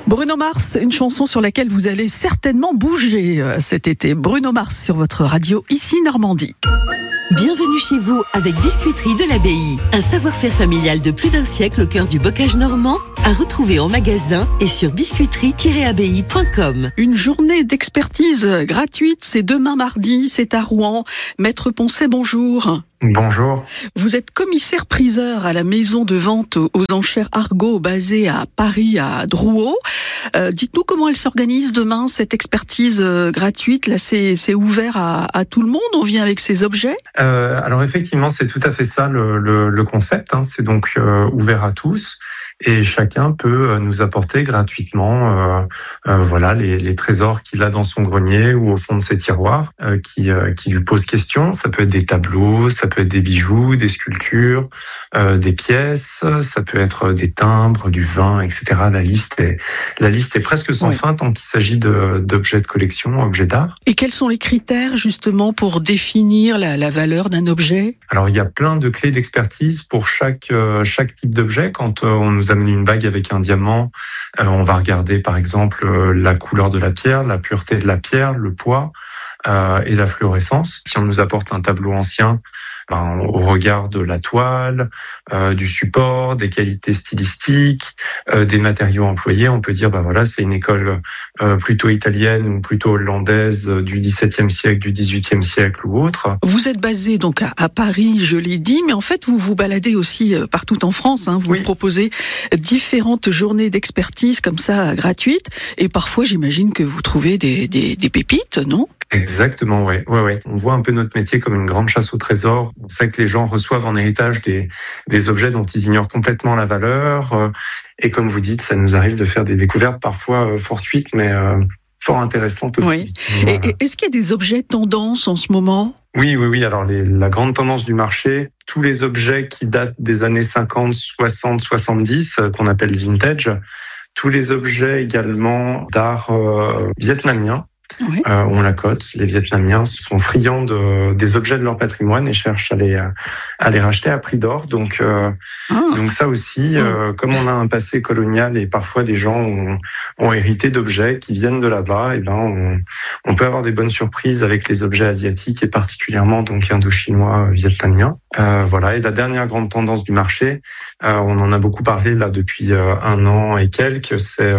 Bruno Mars, une chanson sur laquelle vous allez certainement bouger cet été. Bruno Mars sur votre radio, ici Normandie. Bienvenue chez vous avec Biscuiterie de l'Abbaye. Un savoir-faire familial de plus d'un siècle au cœur du bocage normand, à retrouver en magasin et sur biscuiterie-abbaye.com. Une journée d'expertise gratuite, c'est demain mardi, c'est à Rouen. Maître Poncet, bonjour. Bonjour. Vous êtes commissaire-priseur à la maison de vente aux enchères Argot basée à Paris, à Drouot. Dites-nous comment elle s'organise demain, cette expertise gratuite. Là, c'est ouvert à tout le monde, on vient avec ses objets. Alors effectivement, c'est tout à fait ça le concept. C'est donc ouvert à tous. Et chacun peut nous apporter gratuitement les trésors qu'il a dans son grenier ou au fond de ses tiroirs qui lui posent question. Ça peut être des tableaux, ça peut être des bijoux, des sculptures, des pièces, ça peut être des timbres, du vin, etc. La liste est presque sans fin tant qu'il s'agit d'objets de collection, objets d'art. Et quels sont les critères justement pour définir la valeur d'un objet ? Alors il y a plein de clés d'expertise pour chaque type d'objet. Quand on nous amène une bague avec un diamant, on va regarder par exemple la couleur de la pierre, la pureté de la pierre, le poids et la fluorescence. Si on nous apporte un tableau ancien, au regard de la toile, du support, des qualités stylistiques, des matériaux employés, on peut dire c'est une école plutôt italienne ou plutôt hollandaise du XVIIe siècle, du XVIIIe siècle ou autre. Vous êtes basé donc à Paris, je l'ai dit, mais en fait vous vous baladez aussi partout en France. Vous proposez différentes journées d'expertise comme ça gratuites, et parfois j'imagine que vous trouvez des pépites, non ? Exactement, ouais. On voit un peu notre métier comme une grande chasse au trésor. On sait que les gens reçoivent en héritage des objets dont ils ignorent complètement la valeur. Et comme vous dites, ça nous arrive de faire des découvertes parfois fortuites, mais fort intéressantes aussi. Oui. Et est-ce qu'il y a des objets tendance en ce moment ? Oui. Alors la grande tendance du marché, tous les objets qui datent des années 50, 60, 70, qu'on appelle vintage, tous les objets également d'art vietnamien. Oui. On la cote. Les Vietnamiens sont friands des objets de leur patrimoine et cherchent à les racheter à prix d'or. Donc ça aussi, comme on a un passé colonial et parfois des gens ont hérité d'objets qui viennent de là-bas, on peut avoir des bonnes surprises avec les objets asiatiques et particulièrement donc indo-chinois, vietnamiens. Et la dernière grande tendance du marché, on en a beaucoup parlé là depuis un an et quelques, c'est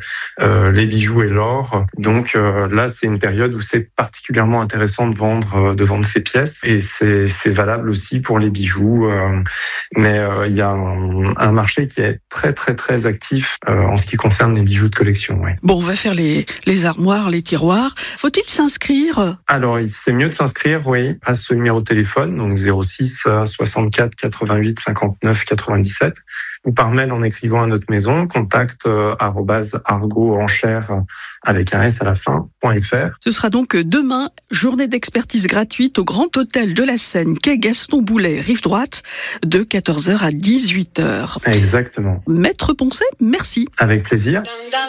les bijoux et l'or. Donc là, c'est une période où c'est particulièrement intéressant de vendre ces pièces, et c'est valable aussi pour les bijoux. Mais il y a un marché qui est très très très actif en ce qui concerne les bijoux de collection. Ouais. Bon, on va faire les armoires, les tiroirs. Faut-il s'inscrire ? Alors, c'est mieux de s'inscrire, à ce numéro de téléphone, donc 06 64 88 59 97, ou par mail en écrivant à notre maison, contact @argotenchères avec un S à la fin.fr. Ce sera donc demain, journée d'expertise gratuite au Grand Hôtel de la Seine, quai Gaston Boulet, rive droite, de 14h à 18h. Exactement. Maître Poncet, merci. Avec plaisir.